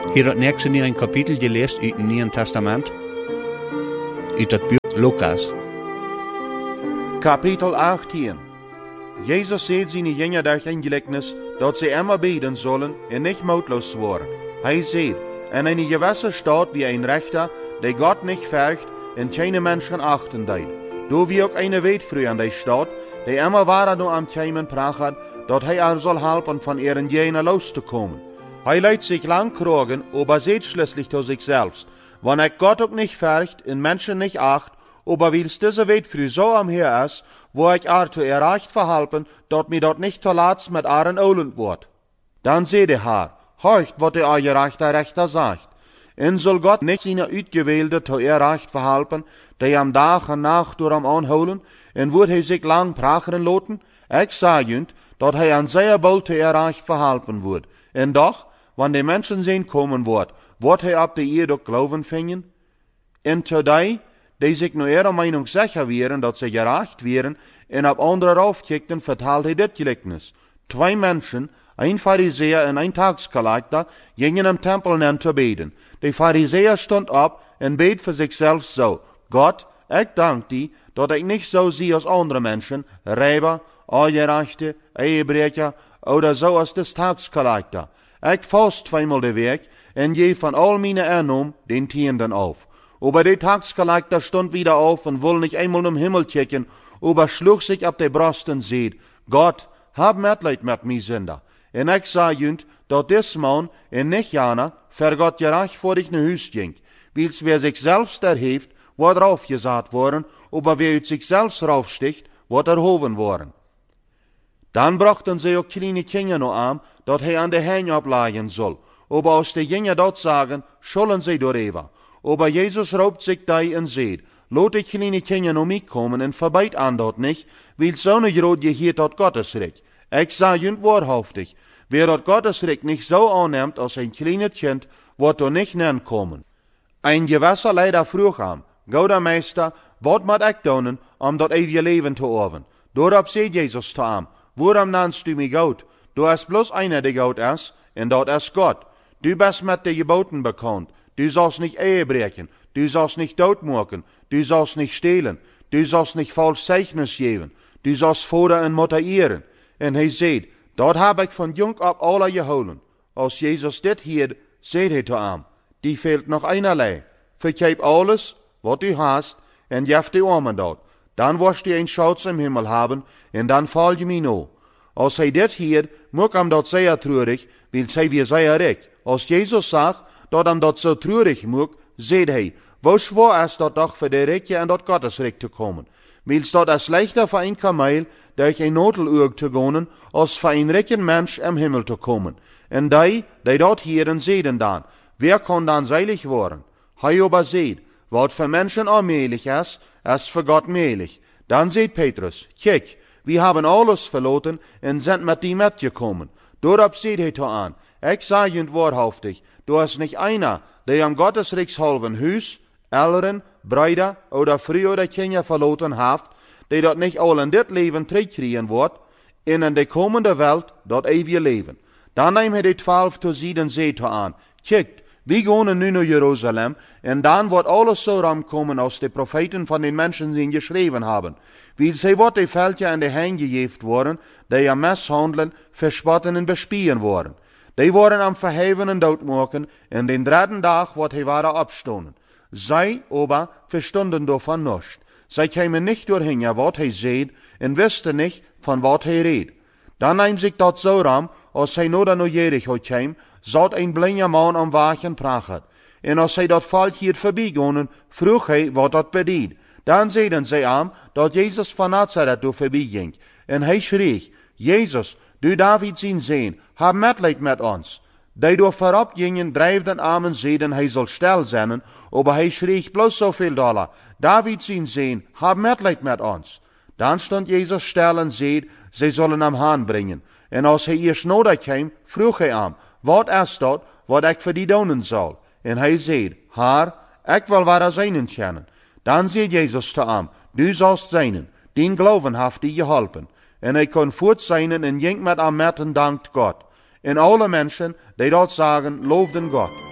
Hier het nächste in een kapitel gelezen uit het Nieuwe Testament, uit het boek Lucas. Kapitel 18. Jezus zegt zijn jünger durch ein Gleichnis, dat sie immer beten sollen en nicht mutlos worden. Hij zegt, in eine gewisse Stadt wie ein Rechter, der Gott nicht fürcht en keine Menschen achten deed. Do wie auch eine Weitfrüh an der Stadt, der immer wahrer nur am Kämen prachat, dat hij soll helfen von ihren Jenen loszukommen. Hij leidt sich lang krogen, aber seht schließlich zu sich selbst. Wann er Gott auch nicht fürcht en Menschen nicht acht, aber wils diese Weitfrüh so am Her ist, wo ich zu erreicht verhalten, dat mir dort nicht zuletzt mit Aren olend wird. Dann seh der Herr, horcht, wat der euer Rechter sagt. En soll Gott nicht seine Uitgewählte zu erreicht verhalten, die am Tag und Nacht durch am anholen, en wird hij sich lang prachen loten? Ich sag jünt, dat hij an sehr bald zu erreicht verhalten wird. En doch, wann die Menschen sehen kommen wird hij ab der Erde glauben finden? En zu die sich nur ihrer Meinung sicher wären, dat sie gerecht wären, en ab andere raufkickten, vertelt hij dit Gleichnis. Zwei Menschen, ein Pharisäer en ein Tagsgeleiter, gingen im Tempel nen zu beten. Der Pharisäer stund ab en bet für sich selbst so: Gott, ich dank dir, dat ich nicht so sehe als andere Menschen, Räuber, Ungerechte, Ehebrecher oder so als des Tagsgeleiter. Ich fast zweimal de Weg en je von all meine Ernum den Tienden auf. Aber der Tagsgeleiter stund wieder auf und will nicht einmal im Himmel kicken, aber schlug sich ab der Brust und seht: Gott, hab Mitleid mit mir Sünder. En ich sag jünt, dat dis Mann en nicht jana, für Gott gerecht vor dich ne Hüst ging. Wils wer sich selbst erhebt, wird raufgesagt worden, aber wer ut sich selbst raufsticht, wird erhoben worden. Dann brachten sie auch kleine Kinder noch an, dat hij an der Hänge ableihen soll. Aber aus der Jünger dort sagen, schollen sie dorüber. Aber Jesus raubt sich da und seht: Lot die kleine Kinder noch mitkommen und verbeit an dort nicht, weil so ne Grot hier dort Gottesrecht. Ich sag jünt wahrhaftig, wer dort Gottesrecht nicht so annimmt als ein kleines Kind, wird dort nicht nennen kommen. Ein gewisser leider früh am, Gouda Meister, wat mat ik doen, dort ewige Leben zu erven? Dorop zei Jesus zu ihm: Worum nennst du mich Gott? Du hast bloß einer, der Gott ist, und dort ist Gott. Du bist mit den Geboten bekannt. Du sollst nicht Ehe brechen, du sollst nicht totmachen, du sollst nicht stehlen, du sollst nicht falsch Zeichnis geben, du sollst Vater und Mutter ehren. En hij zei: dat heb ik van jong ab alle geholen. Als Jezus dit hier, zei hij zu ihm: die fehlt noch einerlei. Vergeib alles, wat du hast, en jef die Armen dort. Dan wirst du ein Schatz im Himmel haben, en dan val je mir no. Als hij dit hier, moet hem dat sehr treurig, weil zij wir sehr recht. Als Jezus sagt, dat hem dat so treurig moet, zei hij: wo schwer ist dat doch für die Rechte en dat Gottesrecht zu kommen. Wils dat is leichter für ein Kamel, durch ein Noteluhr zu gehen, als für ein reichen Mensch im Himmel zu kommen. En die dort hier sehen dann, wer kann dann seilig worden? Hij aber seht, wat für Menschen allmählich ist für Gott mählich. Dann seht Petrus: Kijk, wir haben alles verloren und sind mit dir mitgekommen. Dorop seht hij an: ich sag jünt wahrhaftig, du hast nicht einer, der am Gottesrechtshalven Hüs, Eltern, Brüder oder früher oder Kinder verloren haft, die dort nicht all in dit Leben terugkriegen wird, in der kommende Welt dort ewige Leben. Dann neemt hij de 12 zu sie und seht an: Kijkt, wir gehen nu naar Jerusalem, en dan wordt alles so ramkommen, als de Propheten von den Menschen sie geschrieben haben. Wie sie wird die Völker in die Hände gegeben worden, die am Misshandeln, verspotten und bespielen worden. Die worden am Verheven und doodmaken, en den dritten Tag wird hij wieder abstonden. Zij aber verstunden davon nicht. Zij kämen nicht doorheen, wat hij seht, en wisten nicht, von wat hij redt. Dan neemt sich dat so ram, als hij no dan Jericho kwam, zat een blinde man am Wagen prachet. En als hij dat valt hier voorbijgingen, vroeg hij wat dat bedient. Dan zeiden zij aan, dat Jezus van Nazareth door voorbijging. En hij schreef: Jezus, du David zijn Zoon, hab Mitleid met ons. Die door voorop gingen, drijfden armen zeiden, hij zal stil zijn, aber hij schreef bloos zoveel dollar: David zijn Zoon, hab Mitleid met ons. Dan stond Jezus stil en zei: zij zullen hem aanbrengen. En als hij eerst nodig kwam, vroeg hij aan: wat is dat, wat ik voor die doen zal? En hij zei: Haar, ik wil waar zijnen kennen. Dan zei Jezus te hem: du sollst zijnen, den Glauben heeft die geholpen. En hij kon voort zijnen en ging met hem met en dankt God. En alle mensen, die dat zagen, loofden God.